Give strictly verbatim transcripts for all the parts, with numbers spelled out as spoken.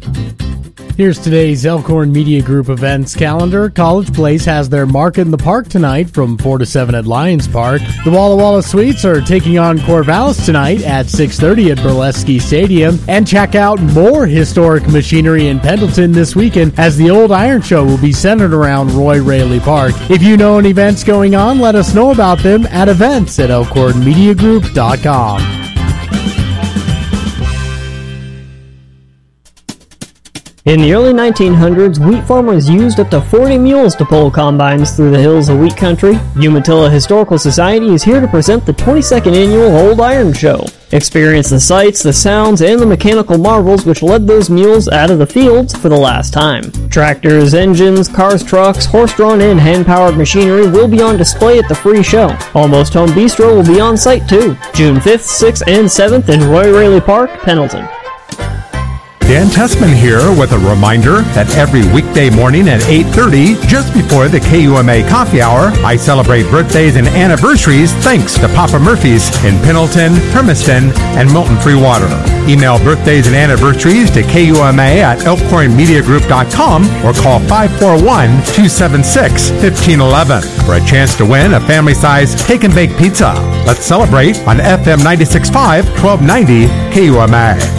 Here's today's Elkhorn Media Group events calendar. College Place has their Market in the Park tonight from four to seven at Lions Park. The Walla Walla Sweets are taking on Corvallis tonight at six thirty at Burlesque Stadium. And check out more historic machinery in Pendleton this weekend as the Old Iron Show will be centered around Roy Raley Park. If you know any events going on, let us know about them at events at elkhorn media group dot com. In the early nineteen hundreds, wheat farmers used up to forty mules to pull combines through the hills of wheat country. Umatilla Historical Society is here to present the twenty-second annual Old Iron Show. Experience the sights, the sounds, and the mechanical marvels which led those mules out of the fields for the last time. Tractors, engines, cars, trucks, horse-drawn and hand-powered machinery will be on display at the free show. Almost Home Bistro will be on site too. June fifth, sixth, and seventh in Roy Raley Park, Pendleton. Dan Tessman here with a reminder that every weekday morning at eight thirty, just before the K U M A Coffee Hour, I celebrate birthdays and anniversaries thanks to Papa Murphy's in Pendleton, Hermiston, and Milton Free Water. Email birthdays and anniversaries to K U M A at elkhorn media group dot com or call five four one, two seven six, one five one one for a chance to win a family-size take and bake pizza. Let's celebrate on F M ninety-six point five, twelve ninety K U M A.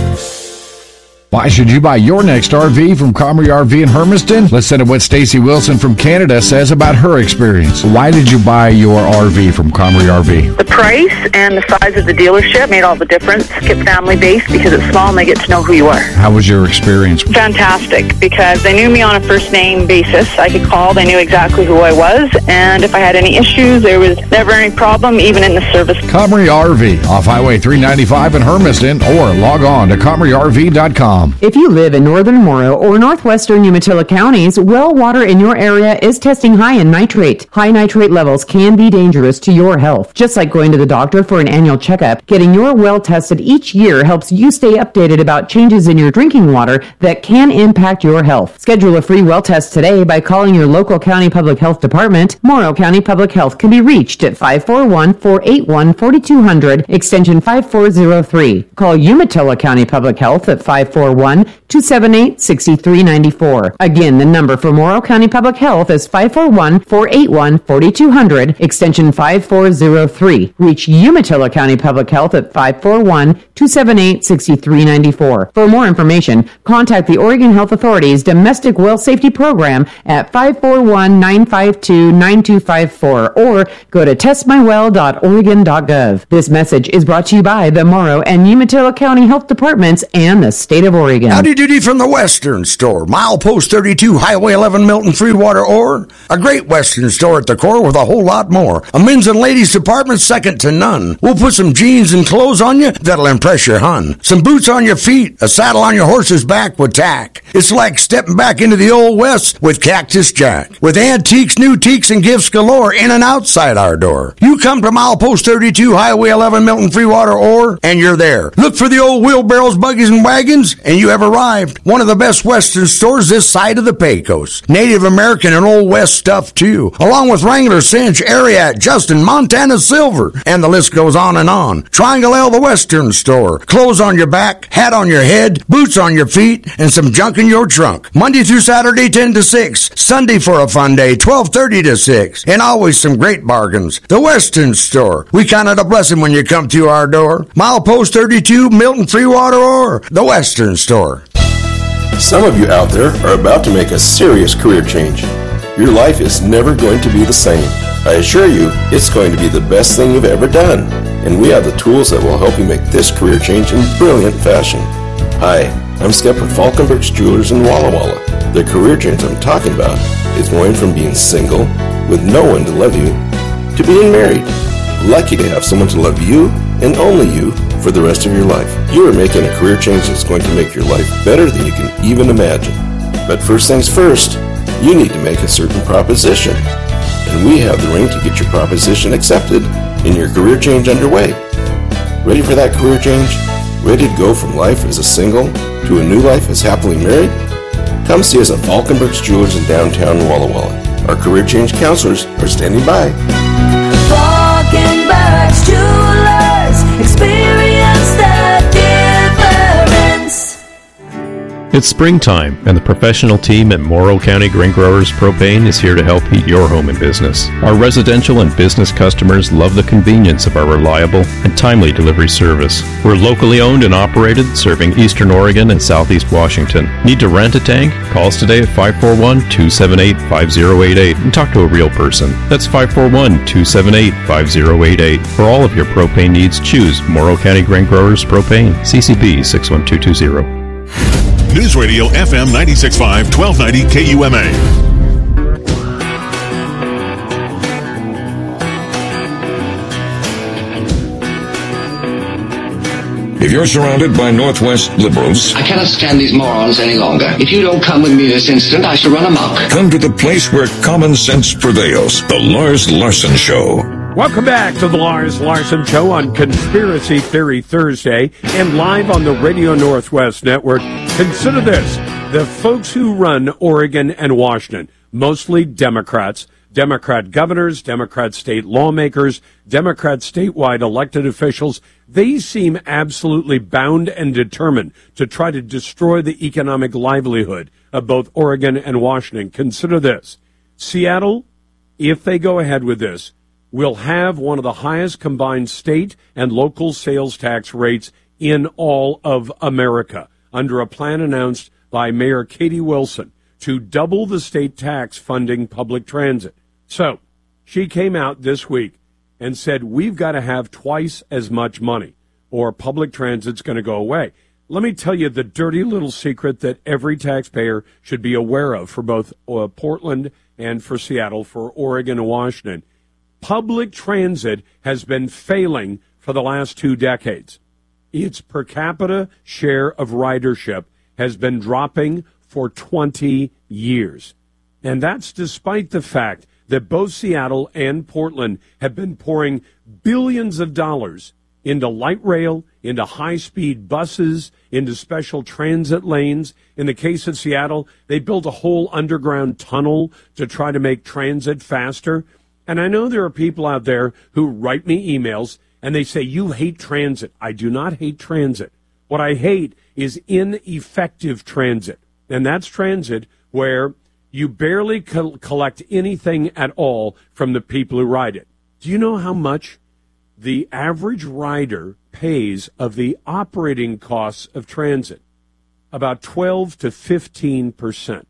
Why should you buy your next R V from Comrie R V in Hermiston? Listen to what Stacy Wilson from Canada says about her experience. Why did you buy your R V from Comrie R V? The price and the size of the dealership made all the difference. Get family-based because it's small and they get to know who you are. How was your experience? Fantastic, because they knew me on a first-name basis. I could call, they knew exactly who I was, and if I had any issues, there was never any problem, even in the service. Comrie R V, off Highway three ninety-five in Hermiston, or log on to comrie r v dot com. If you live in northern Morrow or northwestern Umatilla counties, well water in your area is testing high in nitrate. High nitrate levels can be dangerous to your health. Just like going to the doctor for an annual checkup, getting your well tested each year helps you stay updated about changes in your drinking water that can impact your health. Schedule a free well test today by calling your local county public health department. Morrow County Public Health can be reached at five four one, four eight one, four two zero zero, extension five four zero three. Call Umatilla County Public Health at five four one, two seven eight, six three nine four. Again, the number for Morrow County Public Health is five four one, four eight one, four two zero zero, extension five four zero three. Reach Umatilla County Public Health at five four one, two seven eight, six three nine four. For more information, contact the Oregon Health Authority's Domestic Well Safety Program at five four one, nine five two, nine two five four or go to test my well dot oregon dot gov. This message is brought to you by the Morrow and Umatilla County Health Departments and the State of Oregon. Howdy doody from the Western Store. Milepost thirty-two, Highway eleven, Milton Freewater, or a great Western store at the core with a whole lot more. A men's and ladies department second to none. We'll put some jeans and clothes on you that'll impress your hun. Some boots on your feet, a saddle on your horse's back with tack. It's like stepping back into the old West with Cactus Jack. With antiques, new teaks, and gifts galore in and outside our door. You come to Milepost thirty-two, Highway eleven, Milton Freewater, or, and you're there. Look for the old wheelbarrows, buggies, and wagons, and you have arrived. One of the best Western stores this side of the Pecos. Native American and Old West stuff, too. Along with Wrangler, Cinch, Ariat, Justin, Montana Silver, and the list goes on and on. Triangle L, the Western Store. Clothes on your back, hat on your head, boots on your feet, and some junk in your trunk. Monday through Saturday, ten to six. Sunday for a fun day, twelve thirty to six. And always some great bargains. The Western Store. We count it a blessing when you come through our door. Milepost thirty-two, Milton Freewater, or the Western Store. Some of you out there are about to make a serious career change. Your life is never going to be the same. I assure you, it's going to be the best thing you've ever done. And we have the tools that will help you make this career change in brilliant fashion. Hi, I'm Skep with Falkenbergs Jewelers in Walla Walla. The career change I'm talking about is going from being single, with no one to love you, to being married. Lucky to have someone to love you, and only you, for the rest of your life. You are making a career change that's going to make your life better than you can even imagine. But first things first, you need to make a certain proposition. And we have the ring to get your proposition accepted and your career change underway. Ready for that career change? Ready to go from life as a single to a new life as happily married? Come see us at Falkenbergs Jewelers in downtown Walla Walla. Our career change counselors are standing by. Falkenbergs Jewelers, experience the difference. It's springtime, and the professional team at Morrow County Grain Growers Propane is here to help heat your home and business. Our residential and business customers love the convenience of our reliable and timely delivery service. We're locally owned and operated, serving Eastern Oregon and Southeast Washington. Need to rent a tank? Call us today at five four one, two seven eight, five zero eight eight and talk to a real person. That's five four one, two seven eight, five zero eight eight. For all of your propane needs, choose Morrow County Grain Growers Propane, C C B six one two two zero. News Radio F M ninety-six point five, twelve ninety K U M A. If you're surrounded by Northwest liberals, I cannot stand these morons any longer. If you don't come with me this instant, I shall run amok. Come to the place where common sense prevails. The Lars Larson Show. Welcome back to the Lars Larson Show on Conspiracy Theory Thursday and live on the Radio Northwest Network. Consider this. The folks who run Oregon and Washington, mostly Democrats, Democrat governors, Democrat state lawmakers, Democrat statewide elected officials, they seem absolutely bound and determined to try to destroy the economic livelihood of both Oregon and Washington. Consider this. Seattle, if they go ahead with this, will have one of the highest combined state and local sales tax rates in all of America under a plan announced by Mayor Katie Wilson to double the state tax funding public transit. So she came out this week and said, we've got to have twice as much money or public transit's going to go away. Let me tell you the dirty little secret that every taxpayer should be aware of for both uh, Portland and for Seattle, for Oregon and Washington. Public transit has been failing for the last two decades. Its per capita share of ridership has been dropping for twenty years. And that's despite the fact that both Seattle and Portland have been pouring billions of dollars into light rail, into high-speed buses, into special transit lanes. In the case of Seattle, they built a whole underground tunnel to try to make transit faster. And I know there are people out there who write me emails and they say, you hate transit. I do not hate transit. What I hate is ineffective transit. And that's transit where you barely co- collect anything at all from the people who ride it. Do you know how much the average rider pays of the operating costs of transit? About twelve to fifteen percent.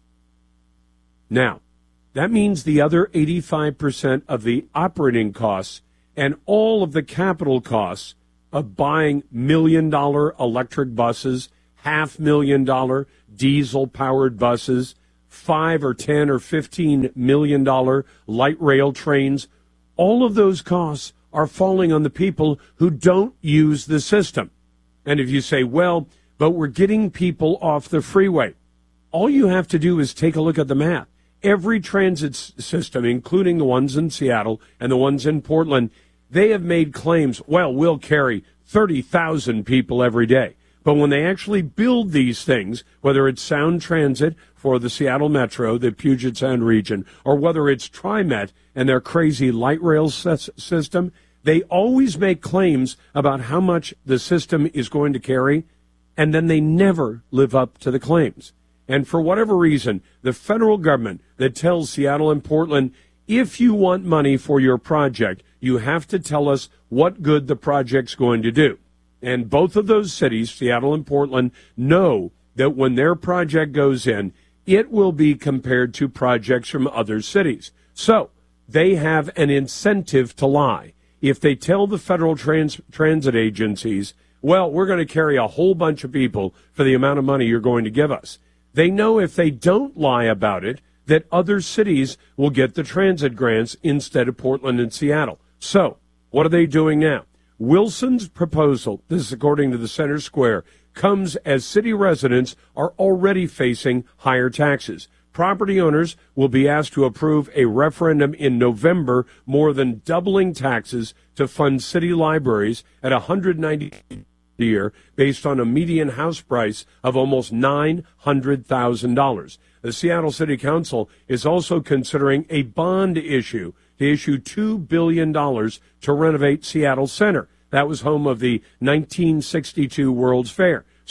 Now, that means the other eighty-five percent of the operating costs and all of the capital costs of buying million-dollar electric buses, half-million-dollar diesel-powered buses, five or ten or fifteen million dollar light rail trains, all of those costs are falling on the people who don't use the system. And if you say, well, but we're getting people off the freeway, all you have to do is take a look at the math. Every transit system, including the ones in Seattle and the ones in Portland, they have made claims, well, we'll carry thirty thousand people every day. But when they actually build these things, whether it's Sound Transit for the Seattle Metro, the Puget Sound region, or whether it's TriMet and their crazy light rail s- system, they always make claims about how much the system is going to carry, and then they never live up to the claims. And for whatever reason, the federal government that tells Seattle and Portland, if you want money for your project, you have to tell us what good the project's going to do. And both of those cities, Seattle and Portland, know that when their project goes in, it will be compared to projects from other cities. So they have an incentive to lie. If they tell the federal trans- transit agencies, well, we're going to carry a whole bunch of people for the amount of money you're going to give us, they know if they don't lie about it, that other cities will get the transit grants instead of Portland and Seattle. So what are they doing now? Wilson's proposal, this is according to the Center Square, comes as city residents are already facing higher taxes. Property owners will be asked to approve a referendum in November, more than doubling taxes to fund city libraries at one hundred ninety dollars a year, based on a median house price of almost nine hundred thousand dollars. The Seattle City Council is also considering a bond issue to issue two billion dollars to renovate Seattle Center. That was home of the nineteen sixty-two World's Fair. So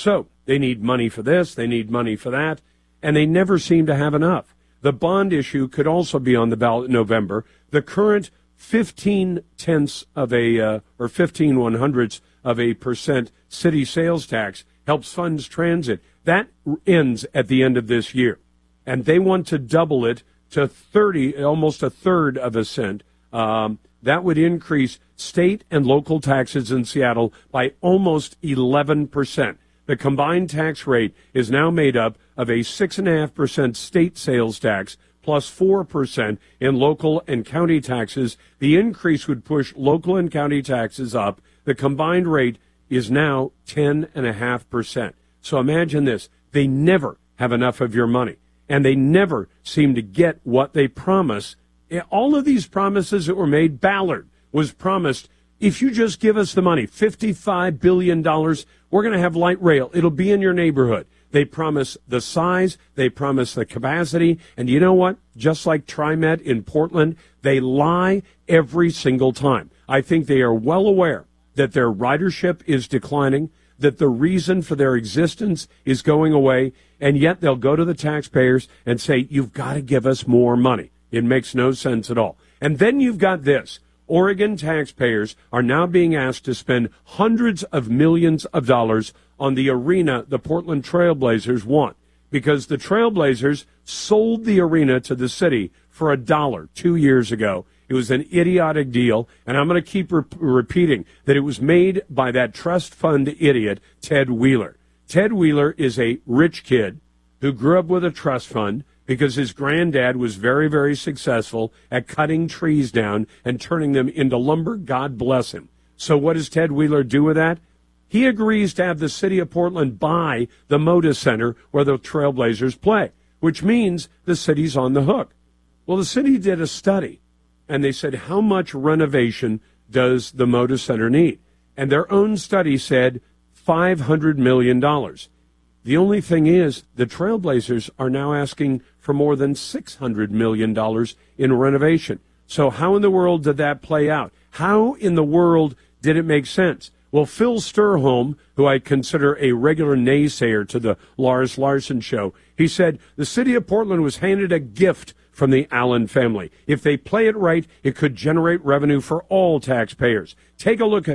They need money for this, they need money for that, and they never seem to have enough. The bond issue could also be on the ballot in November. The current fifteen tenths of a, uh, or fifteen one hundredths of a percent city sales tax helps fund transit. That ends at the end of this year. And they want to double it to thirty, almost a third of a cent. Um, that would increase state and local taxes in Seattle by almost eleven percent. The combined tax rate is now made up of a six point five percent state sales tax plus four percent in local and county taxes. The increase would push local and county taxes up. The combined rate is now ten point five percent. So imagine this. They never have enough of your money, and they never seem to get what they promise. All of these promises that were made, Ballard was promised, if you just give us the money, fifty-five billion dollars, we're going to have light rail. It'll be in your neighborhood. They promise the size, they promise the capacity, and you know what? Just like TriMet in Portland, they lie every single time. I think they are well aware that their ridership is declining, that the reason for their existence is going away, and yet they'll go to the taxpayers and say, you've got to give us more money. It makes no sense at all. And then you've got this. Oregon taxpayers are now being asked to spend hundreds of millions of dollars on the arena the Portland Trailblazers want, because the Trailblazers sold the arena to the city for a dollar two years ago. It was an idiotic deal, and I'm going to keep re- repeating that it was made by that trust fund idiot, Ted Wheeler. Ted Wheeler is a rich kid who grew up with a trust fund because his granddad was very, very successful at cutting trees down and turning them into lumber. God bless him. So what does Ted Wheeler do with that? He agrees to have the city of Portland buy the Moda Center where the Trailblazers play, which means the city's on the hook. Well, the city did a study, and they said, how much renovation does the Moda Center need? And their own study said five hundred million dollars. The only thing is, the Trailblazers are now asking for more than six hundred million dollars in renovation. So how in the world did that play out? How in the world did it make sense? Well, Phil Sturholm, who I consider a regular naysayer to the Lars Larson show, he said the city of Portland was handed a gift from the Allen family. If they play it right, it could generate revenue for all taxpayers. Take a look at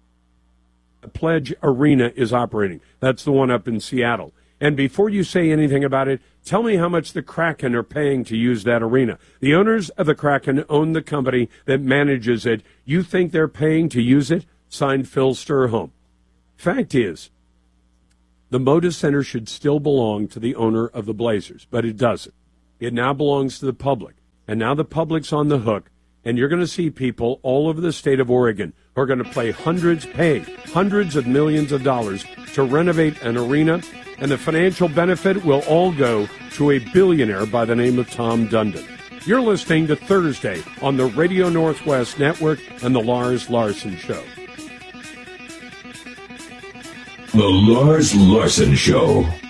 the Pledge Arena is operating. That's the one up in Seattle. And before you say anything about it, tell me how much the Kraken are paying to use that arena. The owners of the Kraken own the company that manages it. You think they're paying to use it? Signed, Phil Sturholm. Fact is, the Moda Center should still belong to the owner of the Blazers, but it doesn't. It now belongs to the public, and now the public's on the hook, and you're going to see people all over the state of Oregon who are going to pay hundreds, pay hundreds of millions of dollars to renovate an arena, and the financial benefit will all go to a billionaire by the name of Tom Dundon. You're listening to Thursday on the Radio Northwest Network and the Lars Larson Show. The Lars Larson Show.